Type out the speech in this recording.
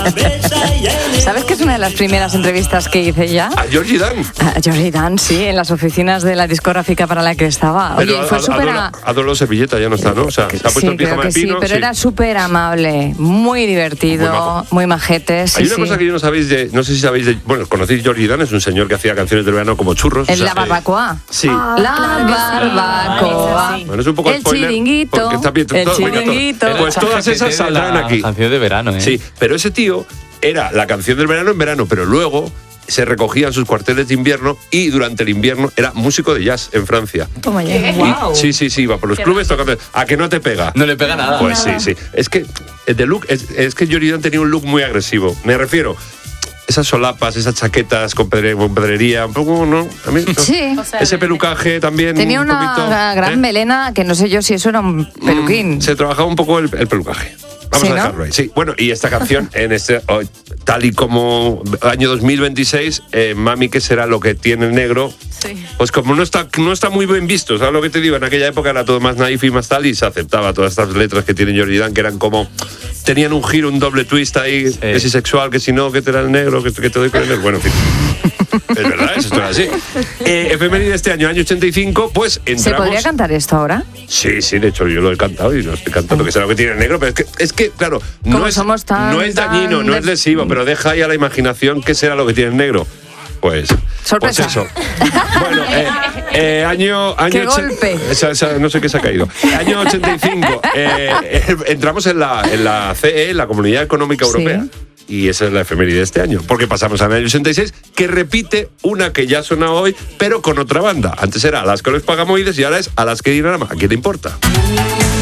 ¿Sabes que es una de las primeras entrevistas que hice ya? A Georgie Dan. A Georgie Dan, sí, en las oficinas de la discográfica para la que estaba. Oye, Pero fue súper... Adolo Servilleta ya no está, ¿no? O sea, se ha puesto Sí, el pijama creo que de pino. sí, pero era súper amable, muy divertido, muy majete. Sí, Hay una cosa que yo no sabéis no sé si sabéis bueno, conocéis Georgie Dan, es un señor que hacía canciones de verano como Churros. En la barbacoa. Sí. La barbacoa. Bueno, es un poco el spoiler. Chiringuito. Porque está bien, El todo, Chiringuito. pues todas esas saldrán aquí. Canción de verano, ¿eh? Sí, pero ese tío era la canción del verano en verano, pero luego se recogían sus cuarteles de invierno y durante el invierno era músico de jazz en Francia. Toma ya. Wow. Sí, iba por los clubes tocando. ¿A que no te pega? No le pega nada. Pues sí. Es que the look, es que Georgie Dan tenía un look muy agresivo. Me refiero, esas solapas, esas chaquetas con pedrería, un poco, ¿no? A mí, ¿no? Sí. Ese pelucaje también. Tenía un una poquito, gran melena que no sé yo si eso era un peluquín. Se trabajaba un poco el pelucaje. Vamos ¿Sí, a no? dejarlo ahí. Sí, bueno, y esta canción, tal y como año 2026, Mami, ¿qué será lo que tiene el negro? Sí. Pues como no está muy bien visto, ¿sabes lo que te digo? En aquella época era todo más naif y más tal, y se aceptaba todas estas letras que tiene Georgie Dan, que eran como... Tenían un giro, un doble twist ahí, que si sexual, que si no, que te da el negro, que te doy con el negro. Bueno, en fin. Es verdad, eso es así. Efeméride de este año 85, pues entramos... ¿Se podría cantar esto ahora? Sí, de hecho yo lo he cantado y lo estoy cantando, que será lo que tiene el negro, pero es que claro, no es dañino, no es lesivo, pero deja ahí a la imaginación qué será lo que tiene el negro. Pues sorpresa. Pues eso. Bueno, año ¡Qué golpe! No sé qué se ha caído. Año 85. Entramos en la CE, la Comunidad Económica Europea. Sí. Y esa es la efeméride de este año, porque pasamos al año 86, que repite una que ya suena hoy, pero con otra banda. Antes era Alaska los Pagamoides y ahora es Alaska y Dinarama. ¿A quién le importa?